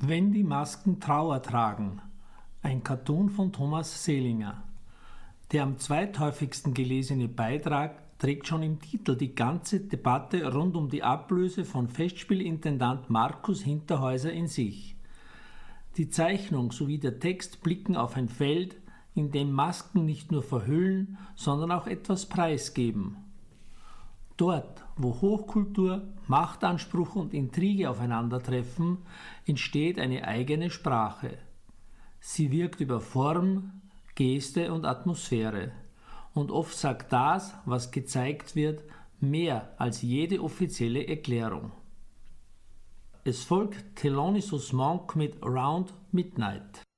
Wenn die Masken Trauer tragen. Ein Cartoon von Thomas Selinger. Der am zweithäufigsten gelesene Beitrag trägt schon im Titel die ganze Debatte rund um die Ablöse von Festspielintendant Markus Hinterhäuser in sich. Die Zeichnung sowie der Text blicken auf ein Feld, in dem Masken nicht nur verhüllen, sondern auch etwas preisgeben. Dort, wo Hochkultur, Machtanspruch und Intrige aufeinandertreffen, entsteht eine eigene Sprache. Sie wirkt über Form, Geste und Atmosphäre. Und oft sagt das, was gezeigt wird, mehr als jede offizielle Erklärung. Es folgt Thelonious Monk mit Around Midnight.